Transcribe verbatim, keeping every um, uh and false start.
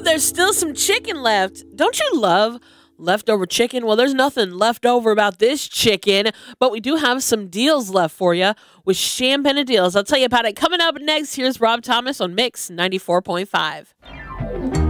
there's still some chicken left. Don't you love leftover chicken? Well, there's nothing left over about this chicken, but we do have some deals left for you with Champagne of Deals. I'll tell you about it coming up next. Here's Rob Thomas on Mix ninety-four point five.